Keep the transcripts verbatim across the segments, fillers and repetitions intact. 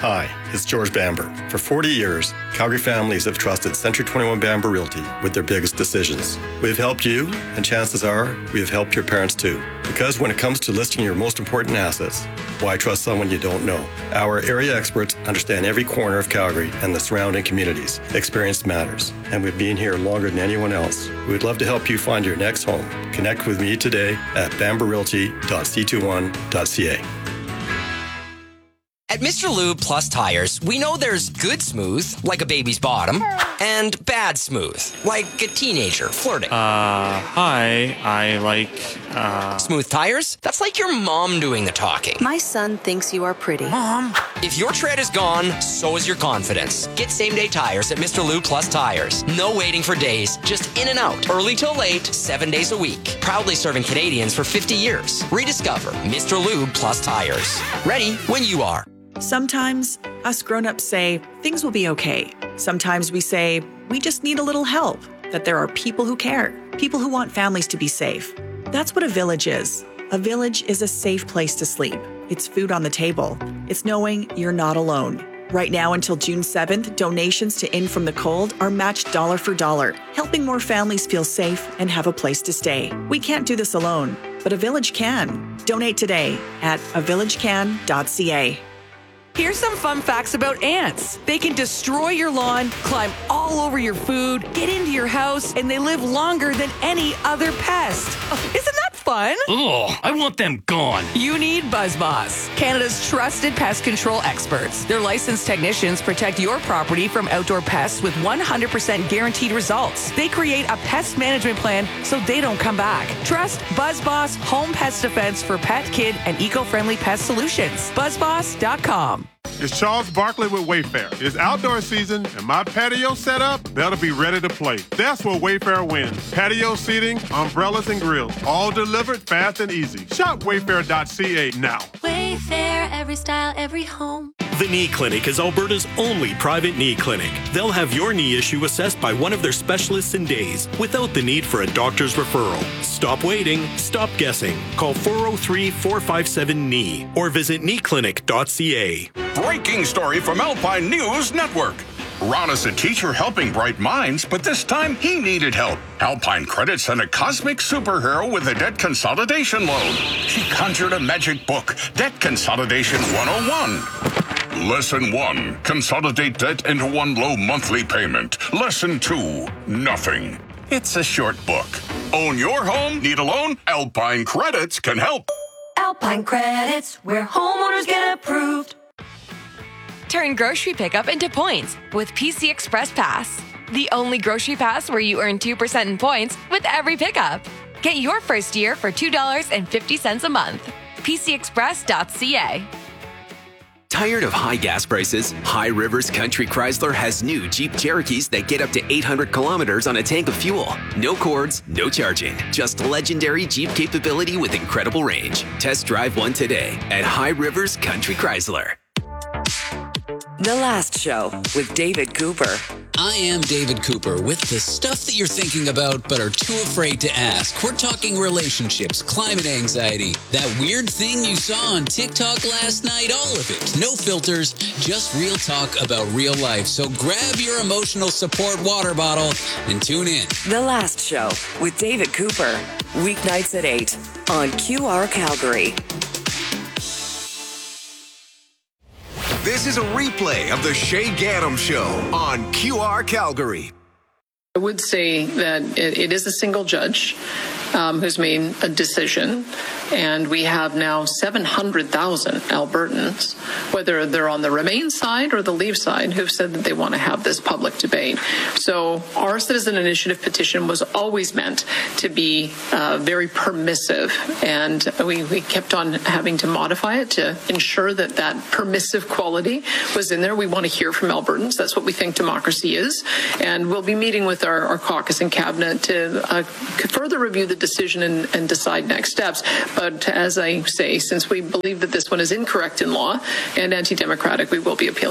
Hi, it's George Bamber. For forty years, Calgary families have trusted Century twenty-one Bamber Realty with their biggest decisions. We have helped you, and chances are we have helped your parents too. Because when it comes to listing your most important assets, why trust someone you don't know? Our area experts understand every corner of Calgary and the surrounding communities. Experience matters, and we've been here longer than anyone else. We would love to help you find your next home. Connect with me today at bamber realty dot c twenty-one dot c a. At Mister Lube Plus Tires, we know there's good smooth, like a baby's bottom, and bad smooth, like a teenager flirting. Uh, hi, I like, uh... Smooth tires? That's like your mom doing the talking. My son thinks you are pretty. Mom! If your tread is gone, so is your confidence. Get same-day tires at Mister Lube Plus Tires. No waiting for days, just in and out. Early till late, seven days a week. Proudly serving Canadians for fifty years. Rediscover Mister Lube Plus Tires. Ready when you are. Sometimes us grown-ups say things will be okay. Sometimes we say we just need a little help, that there are people who care, people who want families to be safe. That's what a village is. A village is a safe place to sleep. It's food on the table. It's knowing you're not alone. Right now until June seventh, donations to In From the Cold are matched dollar for dollar, helping more families feel safe and have a place to stay. We can't do this alone, but a village can. Donate today at a village can dot c a. Here's some fun facts about ants. They can destroy your lawn, climb all over your food, get into your house, and they live longer than any other pest. Oh, isn't that fun? Ugh, I want them gone. You need BuzzBoss, Canada's trusted pest control experts. Their licensed technicians protect your property from outdoor pests with one hundred percent guaranteed results. They create a pest management plan so they don't come back. Trust BuzzBoss Home Pest Defense for pet, kid, and eco-friendly pest solutions. buzz boss dot com. It's Charles Barkley with Wayfair. It's outdoor season, and my patio setup better be ready to play. That's where Wayfair wins. Patio seating, umbrellas, and grills, all delivered fast and easy. Shop wayfair dot c a now. Wayfair, every style, every home. The Knee Clinic is Alberta's only private knee clinic. They'll have your knee issue assessed by one of their specialists in days, without the need for a doctor's referral. Stop waiting. Stop guessing. Call four oh three, four five seven, K N E E or visit knee clinic dot c a. Breaking story from Alpine News Network. Ron is a teacher helping bright minds, but this time he needed help. Alpine Credit sent a cosmic superhero with a debt consolidation loan. She conjured a magic book, Debt Consolidation one oh one. Lesson one, consolidate debt into one low monthly payment. Lesson two, nothing. It's a short book. Own your home? Need a loan? Alpine Credits can help. Alpine Credits, where homeowners get approved. Turn grocery pickup into points with P C Express Pass. The only grocery pass where you earn two percent in points with every pickup. Get your first year for two dollars and fifty cents a month. p c express dot c a. Tired of high gas prices? High Rivers Country Chrysler has new Jeep Cherokees that get up to eight hundred kilometers on a tank of fuel. No cords, no charging. Just legendary Jeep capability with incredible range. Test drive one today at High Rivers Country Chrysler. The Last Show with David Cooper. I am David Cooper with the stuff that you're thinking about but are too afraid to ask. We're talking relationships, climate anxiety, that weird thing you saw on TikTok last night, all of it. No filters, just real talk about real life. So grab your emotional support water bottle and tune in. The Last Show with David Cooper. Weeknights at eight on Q R Calgary. This is a replay of the Shay Gaddam Show on Q R Calgary. I would say that it, it is a single judge um, who's made a decision, and we have now seven hundred thousand Albertans, whether they're on the Remain side or the Leave side, who've said that they want to have this public debate. So our citizen initiative petition was always meant to be uh, very permissive, and we, we kept on having to modify it to ensure that that permissive quality was in there. We want to hear from Albertans. That's what we think democracy is, and we'll be meeting with our, our caucus and cabinet to uh, further review the decision and, and decide next steps. But as I say, since we believe that this one is incorrect in law and anti-democratic, we will be appealing it.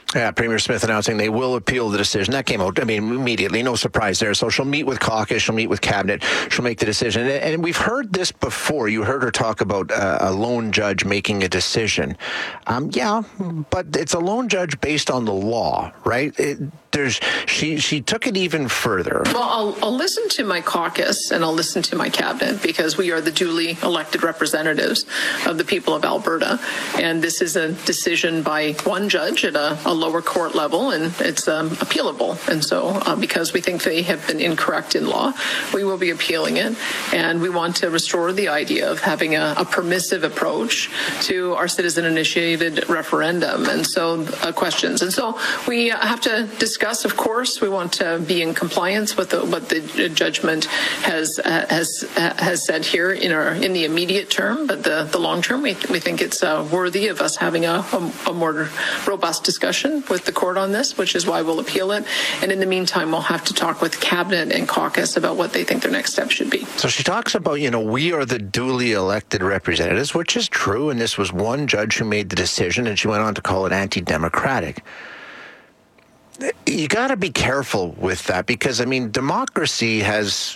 Yeah, Premier Smith announcing they will appeal the decision. That came out, I mean, immediately. No surprise there. So she'll meet with caucus. She'll meet with cabinet. She'll make the decision. And, and we've heard this before. You heard her talk about uh, a lone judge making a decision. Um, yeah, but it's a lone judge based on the law, right? It, there's she she took it even further. Well, I'll, I'll listen to my caucus and I'll listen to my cabinet because we are the duly elected representatives of the people of Alberta. And this is a decision by one judge at a, a lower court level, and it's um, appealable. And so uh, because we think they have been incorrect in law, we will be appealing it. And we want to restore the idea of having a, a permissive approach to our citizen-initiated referendum and so uh, questions. And so we have to discuss. Of course, we want to be in compliance with the, what the judgment has uh, has uh, has said here in our in the immediate term, but the, the long term, we we think it's uh, worthy of us having a, a, a more robust discussion with the court on this, which is why we'll appeal it. And in the meantime, we'll have to talk with cabinet and caucus about what they think their next step should be. So she talks about, you know, we are the duly elected representatives, which is true, and this was one judge who made the decision, and she went on to call it anti-democratic. You got to be careful with that because, I mean, democracy has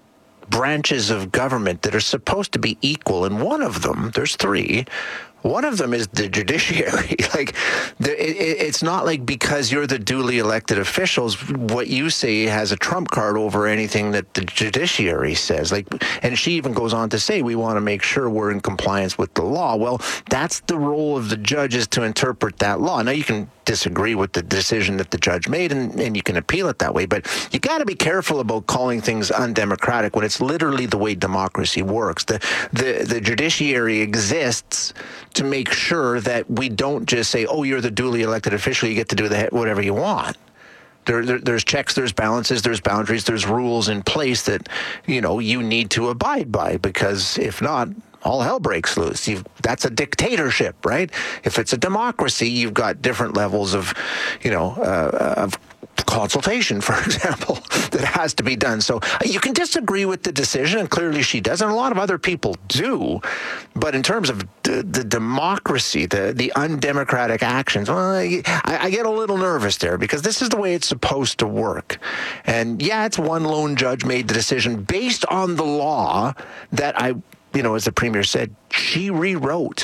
branches of government that are supposed to be equal, and one of them, there's three, one of them is the judiciary. Like, the, it, it's not like because you're the duly elected officials, what you say has a trump card over anything that the judiciary says. Like, and she even goes on to say, we want to make sure we're in compliance with the law. Well, that's the role of the judge, is to interpret that law. Now, you can disagree with the decision that the judge made, and, and you can appeal it that way, but you got to be careful about calling things undemocratic when it's literally the way democracy works. The, the, the judiciary exists to make sure that we don't just say, oh, you're the duly elected official, you get to do the, whatever you want. There, there, there's checks, there's balances, there's boundaries, there's rules in place that, you know, you need to abide by, because if not, all hell breaks loose. You've, that's a dictatorship, right? If it's a democracy, you've got different levels of, you know, uh, of consultation, for example, that has to be done. So you can disagree with the decision, and clearly she does, and a lot of other people do. But in terms of the, the democracy, the, the undemocratic actions, well, I, I get a little nervous there, because this is the way it's supposed to work. And yeah, it's one lone judge made the decision based on the law that I, you know, as the Premier said, she rewrote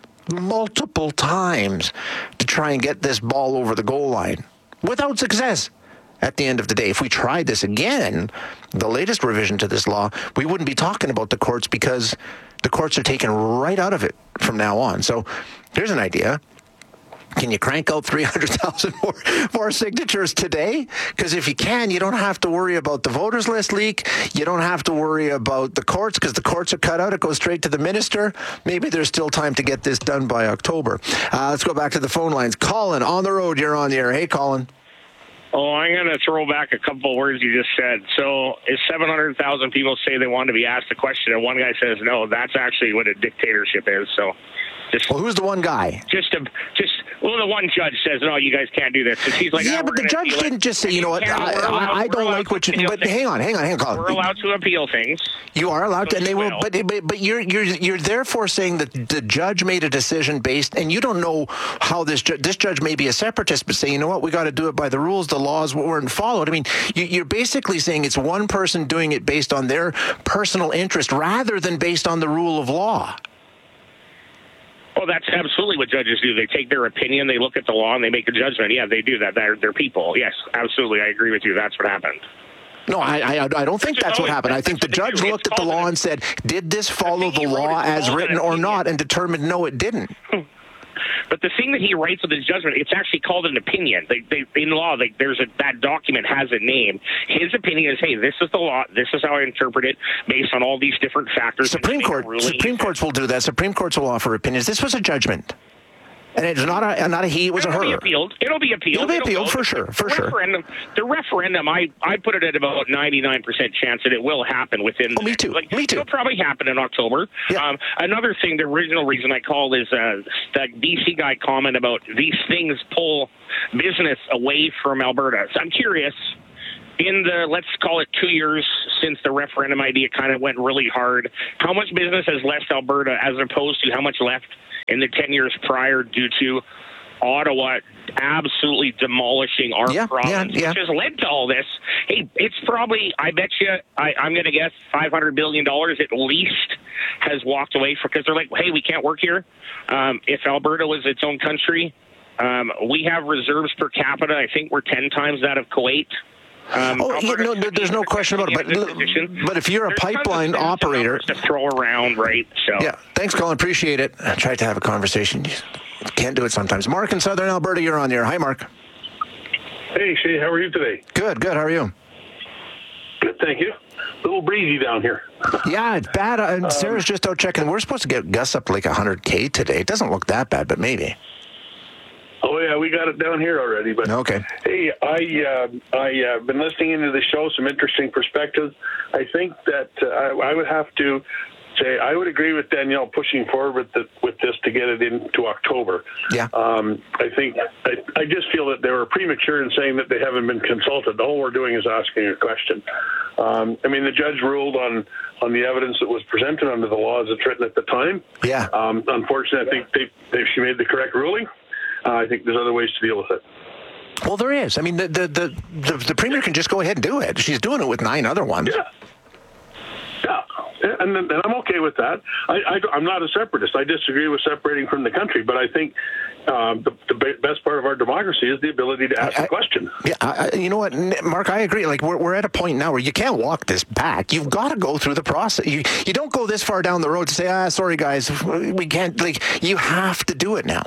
multiple times to try and get this ball over the goal line without success. At the end of the day, if we tried this again, the latest revision to this law, we wouldn't be talking about the courts, because the courts are taken right out of it from now on. So here's an idea. Can you crank out three hundred thousand more, more signatures today? Because if you can, you don't have to worry about the voters list leak. You don't have to worry about the courts, because the courts are cut out. It goes straight to the minister. Maybe there's still time to get this done by October. Uh, let's go back to the phone lines. Colin, on the road, you're on the air. Hey, Colin. Oh, I'm going to throw back a couple of words you just said. So if seven hundred thousand people say they want to be asked a question and one guy says no, that's actually what a dictatorship is. So just, well, who's the one guy? Just to, just well, the one judge says, no, you guys can't do this. And he's like, yeah, oh, but the judge didn't just say, you know what, I, I, I don't like what you, but things. hang on, hang on, hang on, Colin. We're allowed to appeal things. You are allowed to, and they will, but, but, but you're, you're, you're therefore saying that the judge made a decision based, and you don't know how this, ju- this judge may be a separatist, but say, you know what, we got to do it by the rules, the laws weren't followed. I mean, you, you're basically saying it's one person doing it based on their personal interest rather than based on the rule of law. Well, that's absolutely what judges do. They take their opinion, they look at the law, and they make a judgment. Yeah, they do that. They're, they're people. Yes, absolutely. I agree with you. That's what happened. No, I, I, I don't think that's what happened. I think the judge looked at the law and said, did this follow the law as written or not, and determined no, it didn't. But the thing that he writes with his judgment, it's actually called an opinion. They, they, in law, they, there's a, that document has a name. His opinion is, hey, this is the law. This is how I interpret it based on all these different factors. Supreme Court, Supreme Courts will do that. Supreme Courts will offer opinions. This was a judgment. And it's not a not a he, it was It'll a her. Be appealed. It'll be appealed. It'll be appealed It'll for sure, for the sure. Referendum, the referendum, I, I put it at about ninety-nine percent chance that it will happen within... Oh, me too, like, me too. It'll probably happen in October. Yeah. Um, another thing, the original reason I called is uh, that D C guy comment about these things pull business away from Alberta. So I'm curious... In the, let's call it two years since the referendum idea kind of went really hard, how much business has left Alberta as opposed to how much left in the ten years prior due to Ottawa absolutely demolishing our yeah, province, yeah, yeah. which has led to all this. Hey, it's probably, I bet you, I, I'm going to guess five hundred billion dollars at least has walked away from, because they're like, hey, we can't work here. Um, if Alberta was its own country, um, we have reserves per capita. I think we're ten times that of Kuwait. Um, oh, yeah, no, there's no question about it. But, but if you're a there's pipeline operator, to throw around, right? So yeah, thanks, Colin. Appreciate it. I tried to have a conversation. You can't do it sometimes. Mark in Southern Alberta, you're on the air. Hi, Mark. Hey, Shay. How are you today? Good, good. How are you? Good, thank you. A little breezy down here. Yeah, it's bad. Uh, Sarah's um, just out checking. We're supposed to get gusts up to like one hundred K today. It doesn't look that bad, but maybe. Oh yeah, we got it down here already. But okay. Hey, I uh, I uh, been listening into the show. Some interesting perspectives. I think that uh, I, I would have to say I would agree with Danielle pushing forward with the, with this to get it into October. Yeah. Um, I think I, I just feel that they were premature in saying that they haven't been consulted. All we're doing is asking a question. Um, I mean, the judge ruled on on the evidence that was presented under the law as it's written at the time. Yeah. Um, unfortunately, I think they, they she made the correct ruling. Uh, I think there's other ways to deal with it. Well, there is. I mean, the the, the the the Premier can just go ahead and do it. She's doing it with nine other ones. Yeah. Yeah, and, and I'm okay with that. I, I, I'm not a separatist. I disagree with separating from the country, but I think um, the, the best part of our democracy is the ability to ask I, a question. Yeah, I, you know what, Mark, I agree. Like, we're, we're at a point now where you can't walk this back. You've got to go through the process. You, you don't go this far down the road to say, ah, sorry, guys, we can't. Like, you have to do it now.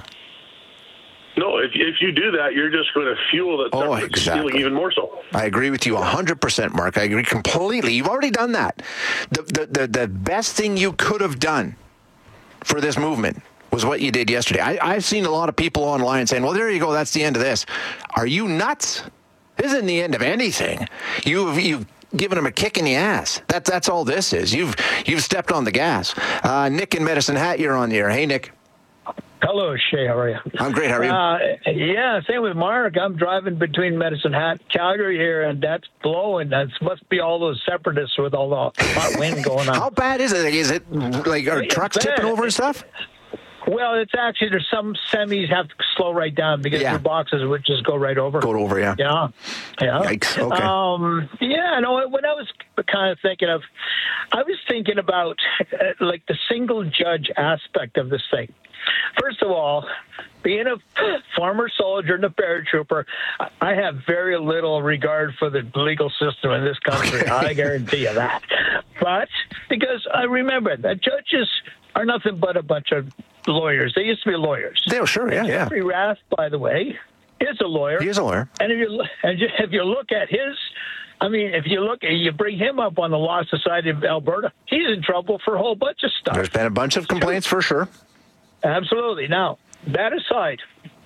No, if if you do that, you're just going to fuel that oh, exactly. stealing even more so. I agree with you one hundred percent, Mark. I agree completely. You've already done that. The, the, the, the best thing you could have done for this movement was what you did yesterday. I, I've seen a lot of people online saying, well, there you go, that's the end of this. Are you nuts? This isn't the end of anything. You've, you've giving them a kick in the ass. That, that's all this is. You've, you've stepped on the gas. Uh, Nick in Medicine Hat, you're on the air. Hey, Nick. Hello, Shay. How are you? I'm great. How are you? Uh, yeah, same with Mark. I'm driving between Medicine Hat, Calgary here, and that's blowing. That must be all those separatists with all the hot wind going on. How bad is it? Is it like are trucks tipping over and stuff? Well, it's actually there's some semis have to slow right down because yeah. your boxes would just go right over. Go over, yeah. Yeah. Yeah. Yikes. Okay. Um, yeah, no, when I was kind of thinking of, I was thinking about uh, like the single judge aspect of this thing. First of all, being a former soldier and a paratrooper, I have very little regard for the legal system in this country. Okay. I guarantee you that. But because I remember that judges are nothing but a bunch of lawyers. They used to be lawyers. They were sure, yeah, and yeah. Jeffrey Rath, by the way, is a lawyer. He is a lawyer. And if you and if you look at his, I mean, if you look, you bring him up on the Law Society of Alberta, he's in trouble for a whole bunch of stuff. There's been a bunch of complaints for sure. Absolutely. Now, that aside,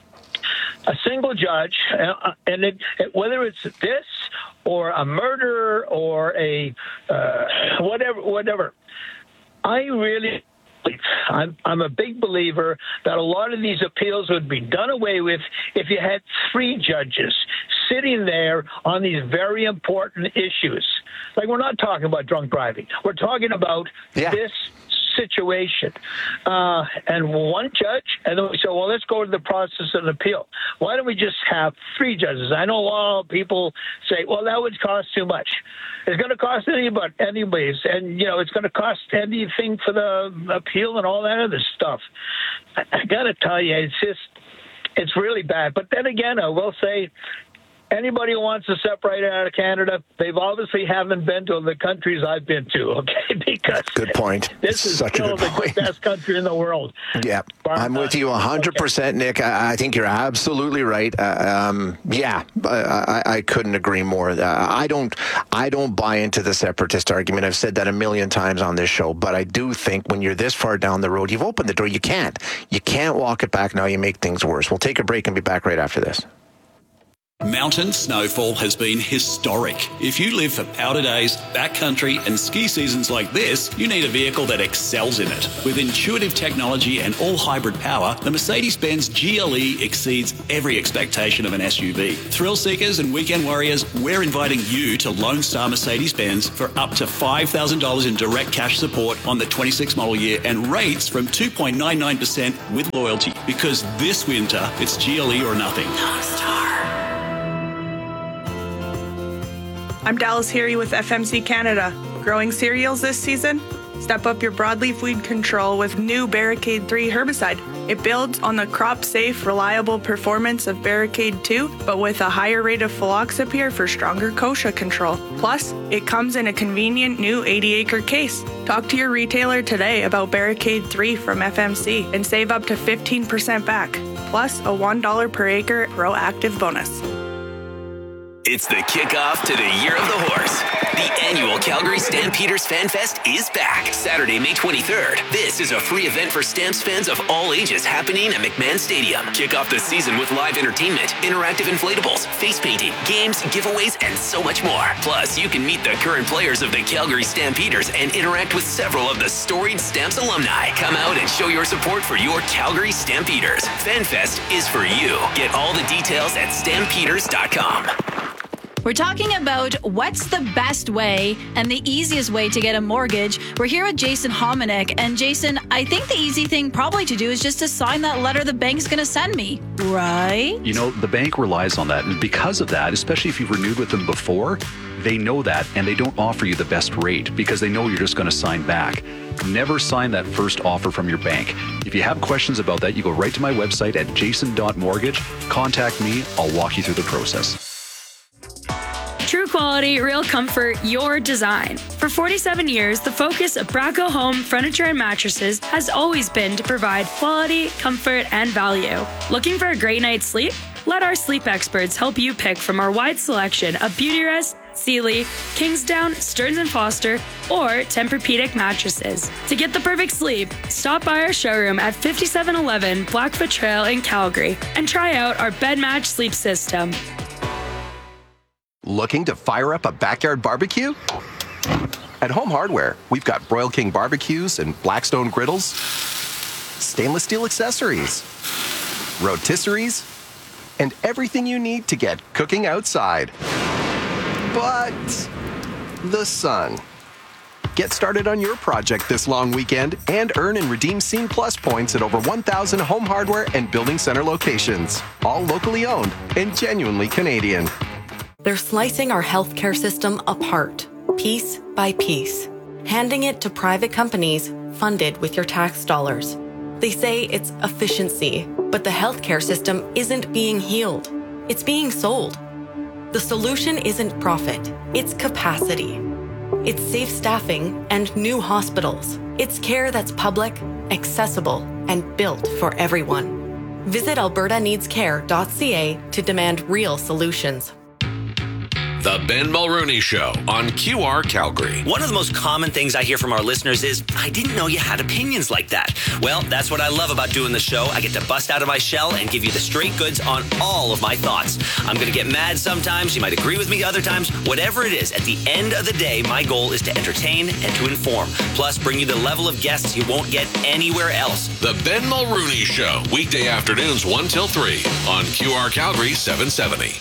a single judge, uh, and it, it, whether it's this or a murder or a uh, whatever, whatever, I really, I'm, I'm a big believer that a lot of these appeals would be done away with if you had three judges sitting there on these very important issues. Like, we're not talking about drunk driving. We're talking about yeah. this situation. Uh, and one judge, and then we said, well, let's go to the process of an appeal. Why don't we just have three judges? I know a lot of people say, well, that would cost too much. It's going to cost anybody, anyways, and, you know, it's going to cost anything for the appeal and all that other stuff. I, I got to tell you, it's just, it's really bad. But then again, I will say, anybody who wants to separate out of Canada, they've obviously haven't been to the countries I've been to, okay? Because good point. This is Such still a good point. the best country in the world. Yeah, I'm with you one hundred percent, okay. Nick. I, I think you're absolutely right. Uh, um, yeah, I, I, I couldn't agree more. Uh, I don't, I don't buy into the separatist argument. I've said that a million times on this show, but I do think when you're this far down the road, you've opened the door. You can't, you can't walk it back now. You make things worse. We'll take a break and be back right after this. Mountain snowfall has been historic. If you live for powder days, backcountry and ski seasons like this, you need a vehicle that excels in it. With intuitive technology and all-hybrid power, the Mercedes-Benz G L E exceeds every expectation of an S U V. Thrill seekers and weekend warriors, we're inviting you to Lone Star Mercedes-Benz for up to five thousand dollars in direct cash support on the twenty-six model year and rates from two point nine nine percent with loyalty. because this winter it's G L E or nothing. I'm Dallas Heary with F M C Canada. Growing cereals this season? Step up your broadleaf weed control with new Barricade three herbicide. It builds on the crop-safe, reliable performance of Barricade two, but with a higher rate of fluoxapyr for stronger kochia control. Plus, it comes in a convenient new eighty acre case. Talk to your retailer today about Barricade three from F M C and save up to fifteen percent back, plus a one dollar per acre proactive bonus. It's the kickoff to the Year of the Horse. The annual Calgary Stampeders Fan Fest is back Saturday, May twenty-third. This is a free event for Stamps fans of all ages happening at McMahon Stadium. Kick off the season with live entertainment, interactive inflatables, face painting, games, giveaways, and so much more. Plus, you can meet the current players of the Calgary Stampeders and interact with several of the storied Stamps alumni. Come out and show your support for your Calgary Stampeders. Fan Fest is for you. Get all the details at stampeders dot com. We're talking about what's the best way and the easiest way to get a mortgage. We're here with Jason Hominick. And Jason, I think the easy thing probably to do is just to sign that letter the bank's going to send me, right? You know, the bank relies on that. And because of that, especially if you've renewed with them before, they know that and they don't offer you the best rate because they know you're just going to sign back. Never sign that first offer from your bank. If you have questions about that, you go right to my website at jason dot mortgage. Contact me. I'll walk you through the process. True quality, real comfort, your design. For forty-seven years, the focus of Braco Home Furniture and Mattresses has always been to provide quality, comfort, and value. Looking for a great night's sleep? Let our sleep experts help you pick from our wide selection of Beautyrest, Sealy, Kingsdown, Stearns and Foster, or Tempur-Pedic mattresses. To get the perfect sleep, stop by our showroom at fifty-seven eleven Blackfoot Trail in Calgary and try out our Bed Match sleep system. Looking to fire up a backyard barbecue? At Home Hardware, we've got Broil King barbecues and Blackstone griddles, stainless steel accessories, rotisseries, and everything you need to get cooking outside. But the sun. Get started on your project this long weekend and earn and redeem Scene Plus points at over one thousand Home Hardware and Building Center locations. All locally owned and genuinely Canadian. They're slicing our healthcare system apart, piece by piece, handing it to private companies funded with your tax dollars. They say it's efficiency, but the healthcare system isn't being healed. It's being sold. The solution isn't profit, it's capacity. It's safe staffing and new hospitals. It's care that's public, accessible, and built for everyone. Visit alberta needs care dot c a to demand real solutions. The Ben Mulrooney Show on Q R Calgary. One of the most common things I hear from our listeners is, I didn't know you had opinions like that. Well, that's what I love about doing the show. I get to bust out of my shell and give you the straight goods on all of my thoughts. I'm going to get mad sometimes. You might agree with me other times. Whatever it is, at the end of the day, my goal is to entertain and to inform. Plus, bring you the level of guests you won't get anywhere else. The Ben Mulrooney Show. Weekday afternoons one till three on Q R Calgary seven seventy.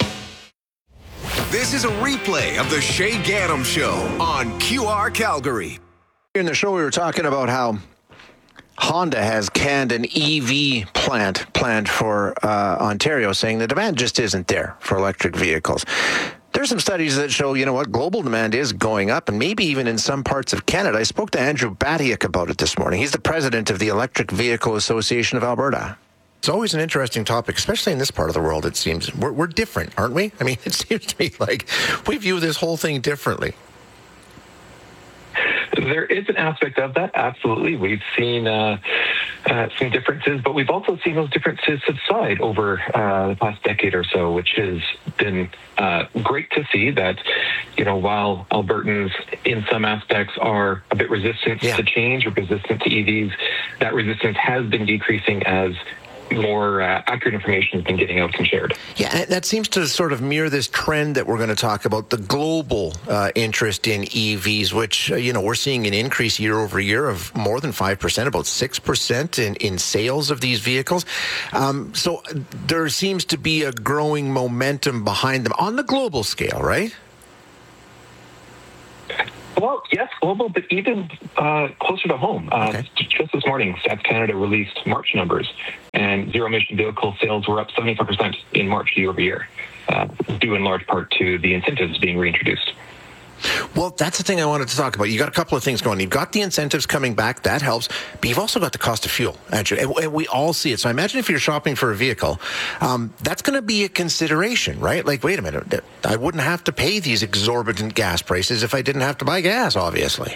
This is a replay of the Shay Gaddam Show on Q R Calgary. In the show, we were talking about how Honda has canned an E V plant planned for uh, Ontario, saying the demand just isn't there for electric vehicles. There's some studies that show, you know what, global demand is going up, and maybe even in some parts of Canada. I spoke to Andrew Batiuk about it this morning. He's the president of the Electric Vehicle Association of Alberta. It's always an interesting topic, especially in this part of the world, it seems. We're, we're different, aren't we? I mean, it seems to me like we view this whole thing differently. There is an aspect of that, absolutely. We've seen uh, uh, some differences, but we've also seen those differences subside over uh, the past decade or so, which has been uh, great to see that, you know, while Albertans in some aspects are a bit resistant yeah. to change or resistant to E Vs, that resistance has been decreasing as more uh, accurate information has been getting out and shared. Yeah, and that seems to sort of mirror this trend that we're going to talk about, the global uh, interest in E Vs, which, uh, you know, we're seeing an increase year over year of more than five percent, about six percent in, in sales of these vehicles. Um, so there seems to be a growing momentum behind them on the global scale, right? Well, yes, global, but even uh, closer to home. Uh, Okay. Just this morning, Stats Canada released March numbers, and zero-emission vehicle sales were up seventy-five percent in March year over year, uh, due in large part to the incentives being reintroduced. Well, that's the thing I wanted to talk about. You got a couple of things going. You've got the incentives coming back. That helps. But you've also got the cost of fuel, Andrew. And, and we all see it. So I imagine if you're shopping for a vehicle, um, that's going to be a consideration, right? Like, wait a minute. I wouldn't have to pay these exorbitant gas prices if I didn't have to buy gas, obviously.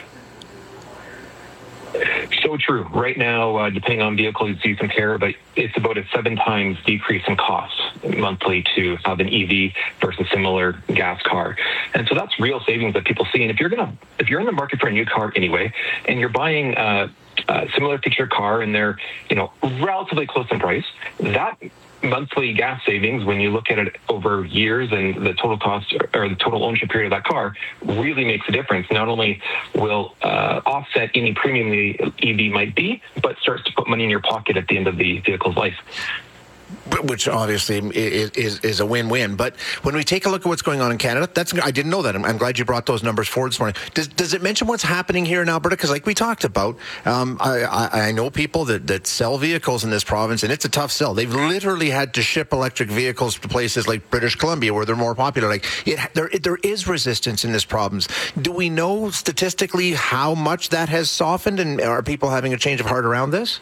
So true. Right now, uh, depending on vehicles you compare, but it's about a seven times decrease in cost monthly to have an E V versus similar gas car. And so that's real savings that people see. And if you're gonna, if you're in the market for a new car anyway, and you're buying uh, a similar feature car and they're, you know, relatively close in price, that monthly gas savings, when you look at it over years and the total cost or the total ownership period of that car, really makes a difference. Not only will uh, offset any premium the E V might be, but starts to put money in your pocket at the end of the vehicle's life. Which obviously is, is is a win-win. But when we take a look at what's going on in Canada, that's I didn't know that. I'm, I'm glad you brought those numbers forward this morning. Does does it mention what's happening here in Alberta? Because like we talked about, um, I, I, I know people that, that sell vehicles in this province, and it's a tough sell. They've literally had to ship electric vehicles to places like British Columbia where they're more popular. Like it, there there is resistance in this province. Do we know statistically how much that has softened, and are people having a change of heart around this?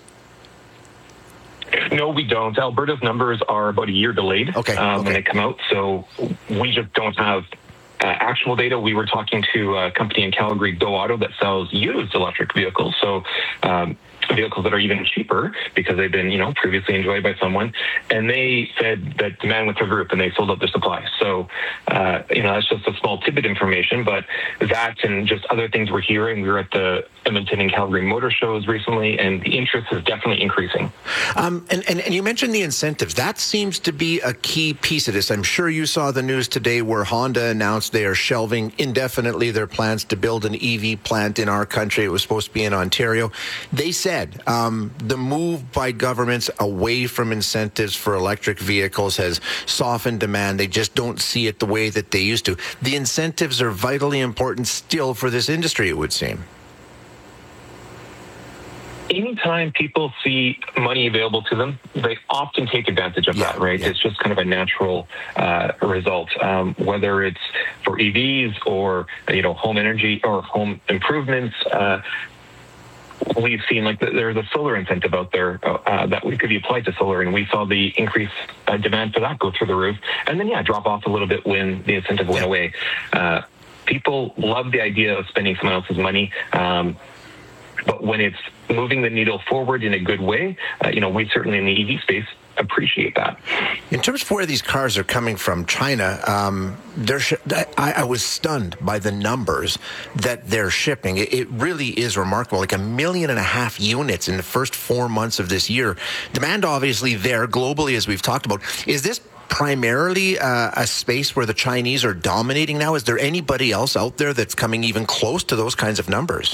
No, we don't. Alberta's numbers are about a year delayed okay, um, okay. when they come out, so we just don't have uh, actual data. We were talking to a company in Calgary, Go Auto, that sells used electric vehicles, so um, vehicles that are even cheaper because they've been, you know, previously enjoyed by someone, and they said that demand went through the roof and they sold out their supply. So, uh, you know, that's just a small tidbit information, but that and just other things we're hearing. We were at the Edmonton and Calgary motor shows recently, and the interest is definitely increasing. Um, and, and, and you mentioned the incentives. That seems to be a key piece of this. I'm sure you saw the news today where Honda announced they are shelving indefinitely their plans to build an E V plant in our country. It was supposed to be in Ontario. They said um, the move by governments away from incentives for electric vehicles has softened demand. They just don't see it the way that they used to. The incentives are vitally important still for this industry, it would seem. Anytime people see money available to them, they often take advantage of yeah, that, right? Yeah. It's just kind of a natural uh, result, um, whether it's for E Vs or, you know, home energy or home improvements. Uh, we've seen like the, there's a solar incentive out there uh, that we could be applied to solar, and we saw the increased uh, demand for that go through the roof, and then, yeah, drop off a little bit when the incentive went yeah. away. Uh, people love the idea of spending someone else's money. Um, But when it's moving the needle forward in a good way, uh, you know, we certainly in the E V space appreciate that. In terms of where these cars are coming from, China, um, they're sh- I, I was stunned by the numbers that they're shipping. It, it really is remarkable, like a million and a half units in the first four months of this year. Demand obviously there globally, as we've talked about. Is this primarily uh, a space where the Chinese are dominating now? Is there anybody else out there that's coming even close to those kinds of numbers?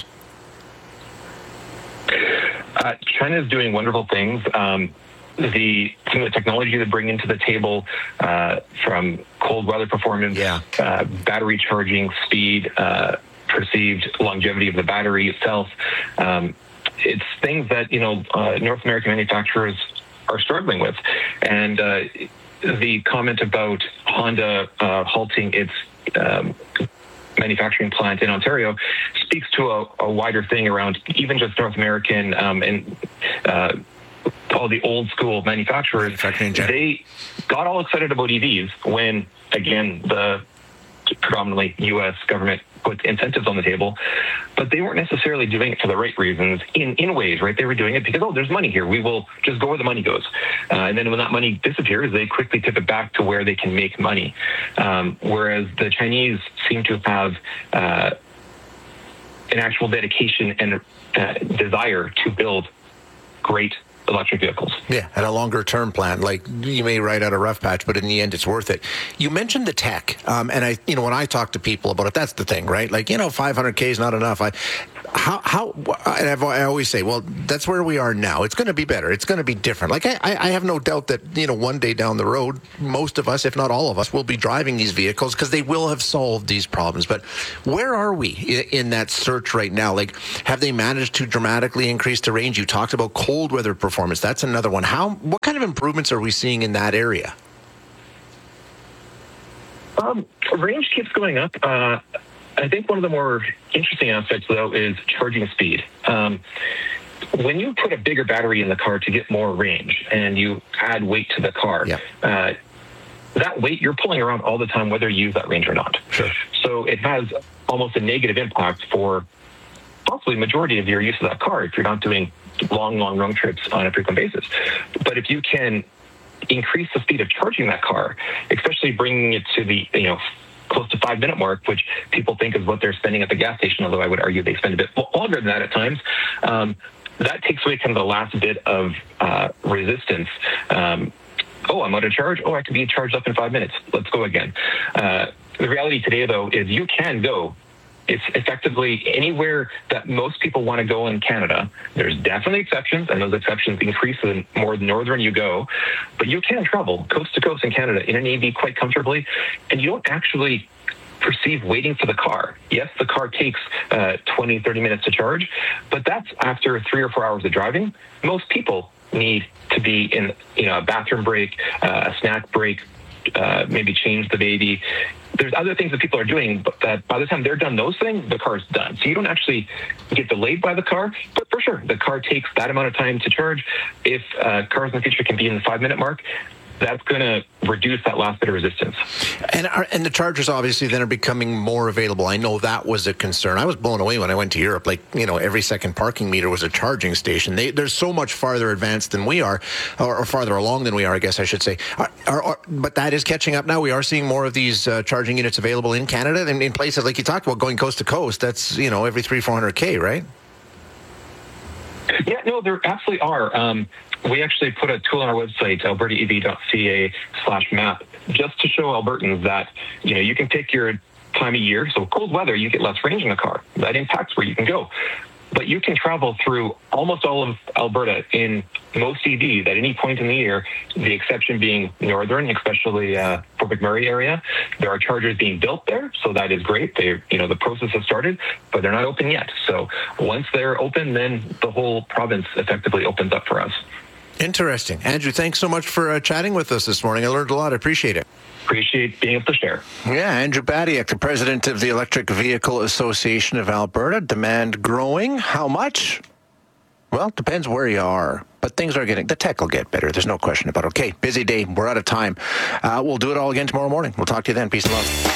Uh, China is doing wonderful things. Um, the some of the technology they bring into the table, uh, from cold weather performance, yeah. uh, battery charging speed, uh, perceived longevity of the battery itself. Um, it's things that, you know, uh, North American manufacturers are struggling with. And uh, the comment about Honda uh, halting its um, manufacturing plant in Ontario speaks to a, a wider thing around even just North American um, and uh, all the old school manufacturers. They got all excited about E Vs when, again, the predominantly U S government put incentives on the table, but they weren't necessarily doing it for the right reasons in, in ways, right? They were doing it because, oh, there's money here. We will just go where the money goes. Uh, and then when that money disappears, they quickly tip it back to where they can make money. Um, whereas the Chinese seem to have uh, an actual dedication and uh, desire to build great electric vehicles. Yeah, and a longer term plan. Like, you may ride out a rough patch, but in the end, it's worth it. You mentioned the tech, um, and I, you know, when I talk to people about it, that's the thing, right? Like, you know, five hundred K is not enough. I, how, how, and I've, I always say, well, that's where we are now. It's going to be better. It's going to be different. Like, I, I have no doubt that, you know, one day down the road, most of us, if not all of us, will be driving these vehicles because they will have solved these problems. But where are we in, in that search right now? Like, have they managed to dramatically increase the range? You talked about cold weather performance. That's another one. How, what kind of improvements are we seeing in that area? Um, range keeps going up. Uh, I think one of the more interesting aspects, though, is charging speed. Um, when you put a bigger battery in the car to get more range and you add weight to the car, yeah. uh, that weight you're pulling around all the time, whether you use that range or not. Sure. So it has almost a negative impact for possibly majority of your use of that car if you're not doing long, long road trips on a frequent basis. But if you can increase the speed of charging that car, especially bringing it to the, you know, close to five minute mark, which people think is what they're spending at the gas station, although I would argue they spend a bit longer than that at times. Um, that takes away kind of the last bit of uh, resistance. Um, oh, I'm out of charge. Oh, I can be charged up in five minutes. Let's go again. Uh, the reality today, though, is you can go. It's effectively anywhere that most people want to go in Canada. There's definitely exceptions, and those exceptions increase the more northern you go. But you can travel coast to coast in Canada in an E V quite comfortably, and you don't actually perceive waiting for the car. Yes, the car takes uh, twenty, thirty minutes to charge, but that's after three or four hours of driving. Most people need to be in, you know, a bathroom break, uh, a snack break, uh, maybe change the baby. There's other things that people are doing, but that by the time they're done those things, the car's done. So you don't actually get delayed by the car, but for sure, the car takes that amount of time to charge. If uh, cars in the future can be in the five-minute mark, that's going to reduce that last bit of resistance. And are, and the chargers obviously then are becoming more available. I know that was a concern. I was blown away when I went to Europe. Like, you know, every second parking meter was a charging station. They, they're so much farther advanced than we are, or, or farther along than we are, I guess I should say. Are, are, are, but that is catching up now. We are seeing more of these uh, charging units available in Canada and in places like you talked about going coast to coast. That's, you know, every three, four hundred K, right? Yeah, no, there absolutely are. Um, we actually put a tool on our website, alberta e v dot c a slash map, just to show Albertans that, you know, you can pick your time of year. So cold weather, you get less range in the car. That impacts where you can go. But you can travel through almost all of Alberta in most E Vs at any point in the year, the exception being northern, especially uh, Fort McMurray area. There are chargers being built there, so that is great. They, you know, the process has started, but they're not open yet. So once they're open, then the whole province effectively opens up for us. Interesting. Andrew, thanks so much for uh, chatting with us this morning. I learned a lot. I appreciate it. Appreciate being able to share. Yeah, Andrew Badiak, the president of the Electric Vehicle Association of Alberta. Demand growing. How much? Well, depends where you are. But things are getting, the tech will get better. There's no question about it. Okay, busy day. We're out of time. Uh, we'll do it all again tomorrow morning. We'll talk to you then. Peace and love.